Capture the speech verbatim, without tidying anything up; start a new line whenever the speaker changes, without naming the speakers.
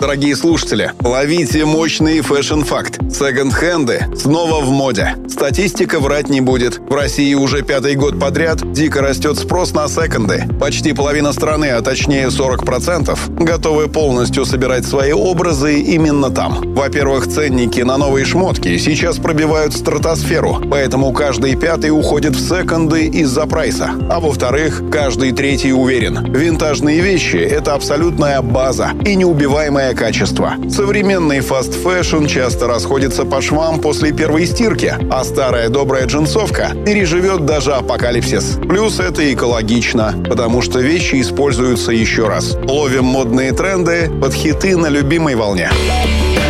Дорогие слушатели, ловите мощный фэшн-факт. Секонд-хенды снова в моде. Статистика врать не будет. В России уже пятый год подряд дико растет спрос на секонды. Почти половина страны, а точнее сорок процентов, готовы полностью собирать свои образы именно там. Во-первых, ценники на новые шмотки сейчас пробивают стратосферу, поэтому каждый пятый уходит в секонды из-за прайса. А во-вторых, каждый третий уверен, винтажные вещи — это абсолютная база и неубиваемое качество. Современный фаст-фэшн часто расходится по швам после первой стирки, а старая добрая джинсовка переживет даже апокалипсис. Плюс это экологично, потому что вещи используются еще раз. Ловим модные тренды под хиты на любимой волне.